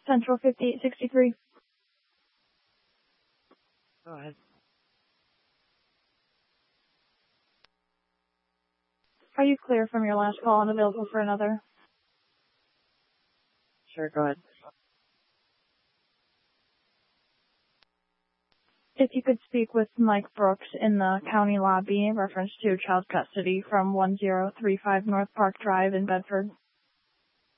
Central 5863. Go ahead. Are you clear from your last call and available for another? Sure, go ahead. If you could speak with Mike Brooks in the county lobby in reference to child custody from 1035 North Park Drive in Bedford.